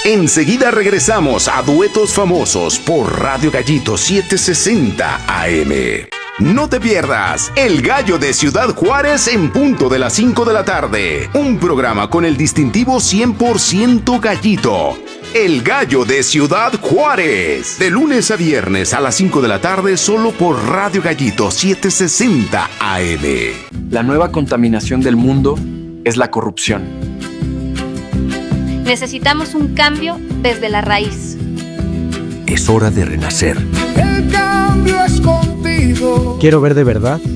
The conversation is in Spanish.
Enseguida regresamos a Duetos Famosos por Radio Gallito 760 AM. No te pierdas El Gallo de Ciudad Juárez en punto de las 5 de la tarde. Un programa con el distintivo 100% Gallito. El Gallo de Ciudad Juárez. De lunes a viernes a las 5 de la tarde solo por Radio Gallito 760 AM. La nueva contaminación del mundo es la corrupción. Necesitamos un cambio desde la raíz. Es hora de renacer. El cambio es contigo. Quiero ver de verdad